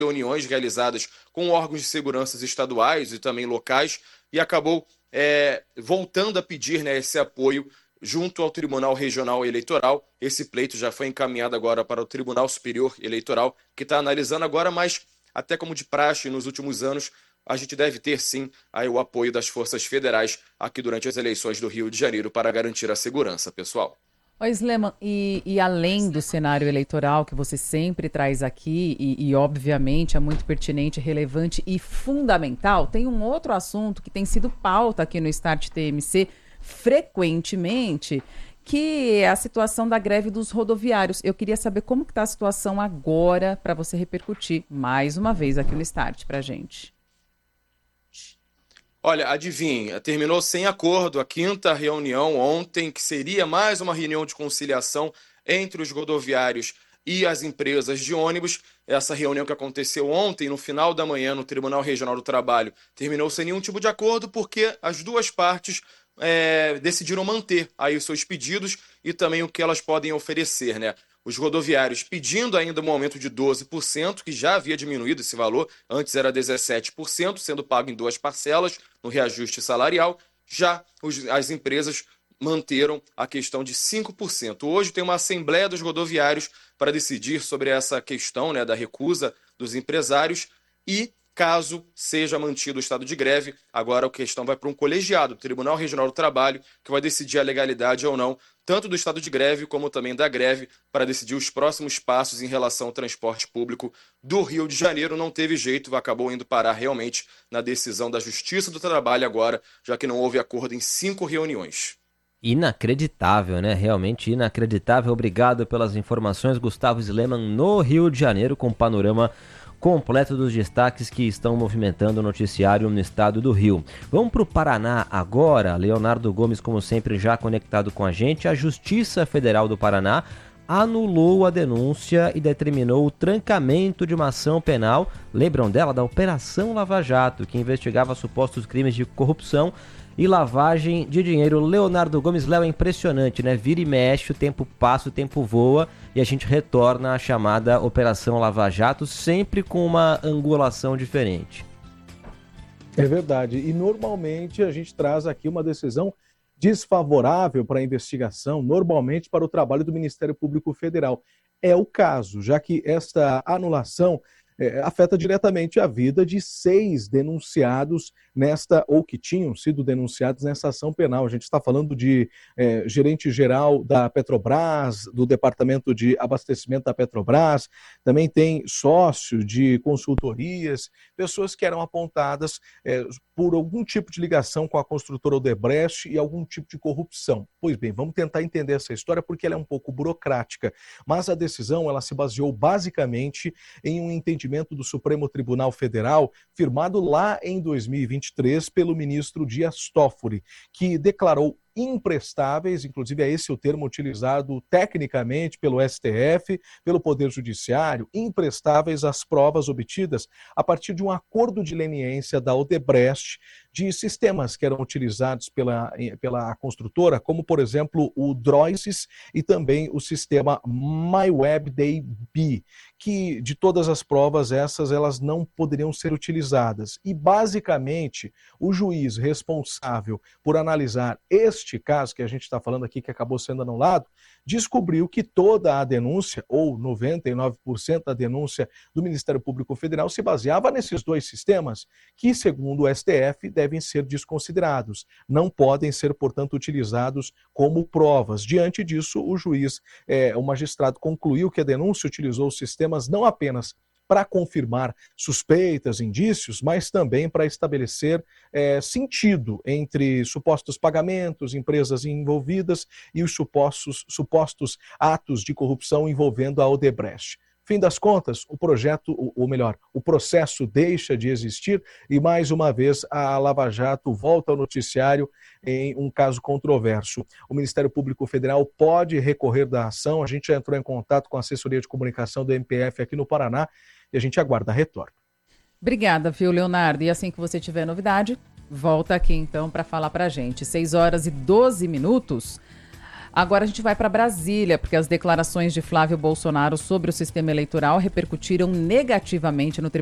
reuniões realizadas com órgãos de segurança estaduais e também locais e acabou voltando a pedir, né, esse apoio junto ao Tribunal Regional Eleitoral. Esse pleito já foi encaminhado agora para o Tribunal Superior Eleitoral, que está analisando agora, mas até como de praxe nos últimos anos, a gente deve ter sim aí o apoio das forças federais aqui durante as eleições do Rio de Janeiro para garantir a segurança, pessoal. Ô, Sleman, e além do cenário eleitoral que você sempre traz aqui, e obviamente é muito pertinente, relevante e fundamental, tem um outro assunto que tem sido pauta aqui no Start TMC frequentemente, que é a situação da greve dos rodoviários. Eu queria saber como que está a situação agora para você repercutir mais uma vez aqui no Start para a gente. Olha, adivinha, terminou sem acordo a 5ª reunião ontem, que seria mais uma reunião de conciliação entre os rodoviários e as empresas de ônibus. Essa reunião que aconteceu ontem, no final da manhã, no Tribunal Regional do Trabalho, terminou sem nenhum tipo de acordo, porque as duas partes decidiram manter aí os seus pedidos e também o que elas podem oferecer, né? Os rodoviários pedindo ainda um aumento de 12%, que já havia diminuído esse valor, antes era 17%, sendo pago em 2 parcelas no reajuste salarial. Já as empresas manteram a questão de 5%. Hoje tem uma assembleia dos rodoviários para decidir sobre essa questão, né, da recusa dos empresários e, caso seja mantido o estado de greve, agora a questão vai para um colegiado, o Tribunal Regional do Trabalho, que vai decidir a legalidade ou não, tanto do estado de greve como também da greve, para decidir os próximos passos em relação ao transporte público do Rio de Janeiro. Não teve jeito, acabou indo parar realmente na decisão da Justiça do Trabalho agora, já que não houve acordo em 5 reuniões. Inacreditável, né? Realmente inacreditável. Obrigado pelas informações, Gustavo Sleman, no Rio de Janeiro, com panorama completo dos destaques que estão movimentando o noticiário no estado do Rio. Vamos para o Paraná agora. Leonardo Gomes, como sempre, já conectado com a gente. A Justiça Federal do Paraná anulou a denúncia e determinou o trancamento de uma ação penal, lembram dela? Da Operação Lava Jato, que investigava supostos crimes de corrupção e lavagem de dinheiro. Leonardo Gomes, Léo, é impressionante, né? Vira e mexe, o tempo passa, o tempo voa e a gente retorna à chamada Operação Lava Jato, sempre com uma angulação diferente. É verdade. E normalmente a gente traz aqui uma decisão desfavorável para a investigação, normalmente para o trabalho do Ministério Público Federal. É o caso, já que esta anulação afeta diretamente a vida de 6 denunciados ou que tinham sido denunciados nessa ação penal. A gente está falando de gerente-geral da Petrobras, do Departamento de Abastecimento da Petrobras, também tem sócio de consultorias, pessoas que eram apontadas por algum tipo de ligação com a construtora Odebrecht e algum tipo de corrupção. Pois bem, vamos tentar entender essa história porque ela é um pouco burocrática, mas a decisão ela se baseou basicamente em um entendimento do Supremo Tribunal Federal, firmado lá em 2023 pelo ministro Dias Toffoli, que declarou imprestáveis, inclusive é esse o termo utilizado tecnicamente pelo STF, pelo Poder Judiciário, imprestáveis as provas obtidas a partir de um acordo de leniência da Odebrecht de sistemas que eram utilizados pela construtora, como, por exemplo, o Droices e também o sistema MyWebDB, que de todas as provas elas não poderiam ser utilizadas. E, basicamente, o juiz responsável por analisar este caso que a gente está falando aqui, que acabou sendo anulado, descobriu que toda a denúncia, ou 99% da denúncia do Ministério Público Federal, se baseava nesses 2 sistemas, que, segundo o STF, devem ser desconsiderados. Não podem ser, portanto, utilizados como provas. Diante disso, o magistrado concluiu que a denúncia utilizou os sistemas não apenas para confirmar suspeitas, indícios, mas também para estabelecer sentido entre supostos pagamentos, empresas envolvidas e os supostos atos de corrupção envolvendo a Odebrecht. Fim das contas, o processo deixa de existir e, mais uma vez, a Lava Jato volta ao noticiário em um caso controverso. O Ministério Público Federal pode recorrer da ação, a gente já entrou em contato com a assessoria de comunicação do MPF aqui no Paraná e a gente aguarda retorno. Obrigada, viu, Leonardo? E assim que você tiver novidade, volta aqui então para falar para a gente. 6 horas e 12 minutos. Agora a gente vai para Brasília, porque as declarações de Flávio Bolsonaro sobre o sistema eleitoral repercutiram negativamente no